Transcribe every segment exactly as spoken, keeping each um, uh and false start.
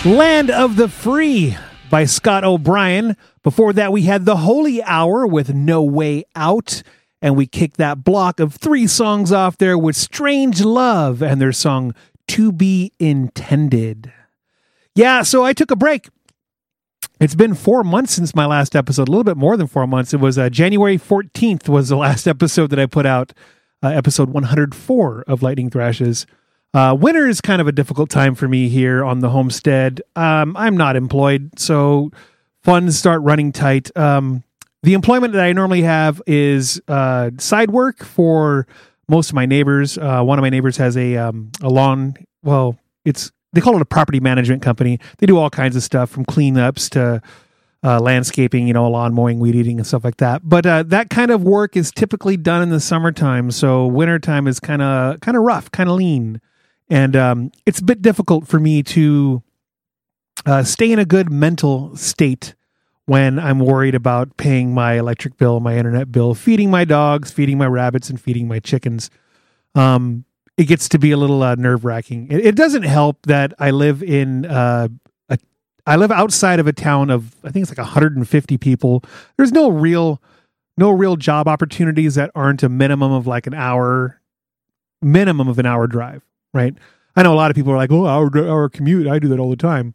Land of the Free by Scott O'Brien. Before that, we had The Holy Hour with No Way Out. And we kicked that block of three songs off there with Strange Love and their song To Be Intended. Yeah, so I took a break. It's been four months since my last episode, a little bit more than four months. It was uh, January fourteenth was the last episode that I put out, uh, episode one hundred four of Lightning Thrashes. Uh, winter is kind of a difficult time for me here on the homestead. Um, I'm not employed, so funds start running tight. Um, the employment that I normally have is uh, side work for most of my neighbors. Uh, one of my neighbors has a um, a lawn. Well, it's they call it a property management company. They do all kinds of stuff from cleanups to uh, landscaping, you know, lawn mowing, weed eating, and stuff like that. But uh, that kind of work is typically done in the summertime, so wintertime is kind of kind of rough, kind of lean. And um, it's a bit difficult for me to uh, stay in a good mental state when I'm worried about paying my electric bill, my internet bill, feeding my dogs, feeding my rabbits, and feeding my chickens. Um, it gets to be a little uh, nerve-wracking. It, it doesn't help that I live in uh, a, I live outside of a town of I think it's like one hundred fifty people. There's no real no real job opportunities that aren't a minimum of like an hour, minimum of an hour drive. Right. I know a lot of people are like, oh, hour, hour commute. I do that all the time.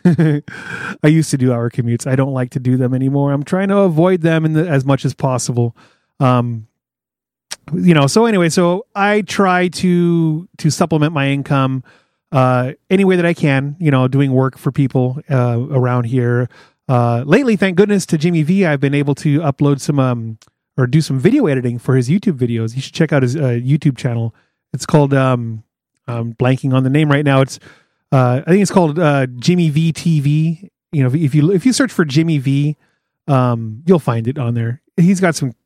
I used to do hour commutes. I don't like to do them anymore. I'm trying to avoid them in the, as much as possible. Um, you know, so anyway, so I try to, to supplement my income, uh, any way that I can, you know, doing work for people, uh, around here. Uh, lately, thank goodness to Jimmy V, I've been able to upload some, um, or do some video editing for his YouTube videos. You should check out his, uh, YouTube channel. It's called, um, I'm blanking on the name right now. It's, uh, I think it's called uh, Jimmy V T V. You know, if you if you search for Jimmy V, um, you'll find it on there. He's got some,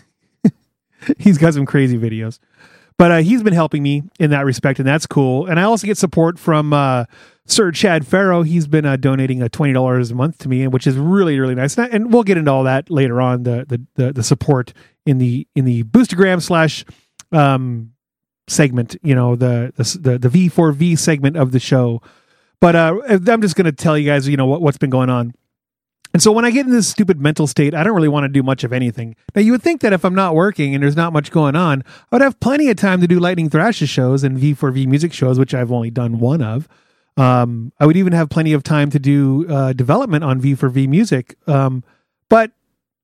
he's got some crazy videos, but uh, he's been helping me in that respect, and that's cool. And I also get support from uh, Sir Chad Farrow. He's been uh, donating a twenty dollars a month to me, which is really really nice. And, I, and we'll get into all that later on. The the the, the support in the in the Boostergram slash. Um, segment, you know, the, the the V four V segment of the show. But uh, I'm just going to tell you guys, you know, what, what's been going on. And so when I get in this stupid mental state, I don't really want to do much of anything. Now, you would think that if I'm not working and there's not much going on, I would have plenty of time to do Lightning Thrashes shows and V four V music shows, which I've only done one of. Um, I would even have plenty of time to do uh, development on V four V music. Um, but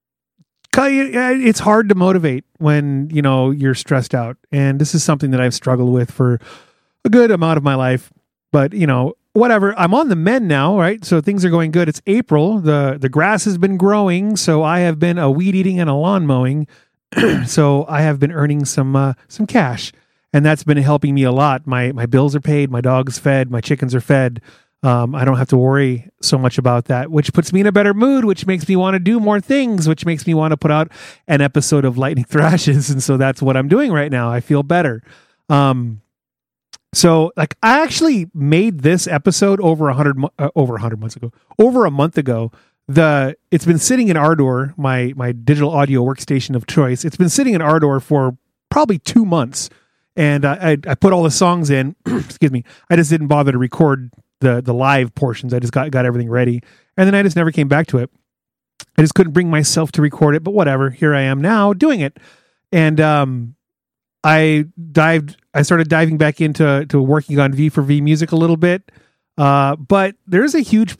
it's hard to motivate when, you know, you're stressed out. And this is something that I've struggled with for a good amount of my life. But, you know, whatever. I'm on the mend now, right? So things are going good. It's April. The the grass has been growing. So I have been a weed eating and a lawn mowing. So I have been earning some uh, some cash. And that's been helping me a lot. My my bills are paid. My dog's fed. My chickens are fed. Um, I don't have to worry so much about that, which puts me in a better mood, which makes me want to do more things, which makes me want to put out an episode of Lightning Thrashes. And so that's what I'm doing right now. I feel better. Um, so like I actually made this episode over a hundred, uh, over a hundred months ago, over a month ago. The, it's been sitting in Ardor, my, my digital audio workstation of choice. It's been sitting in Ardor for probably two months. And uh, I, I put all the songs in, excuse me. I just didn't bother to record the the live portions. I just got, got everything ready. And then I just never came back to it. I just couldn't bring myself to record it, but whatever. Here I am now doing it. And um, I dived, I started diving back into to working on V four V music a little bit. Uh, but there's a huge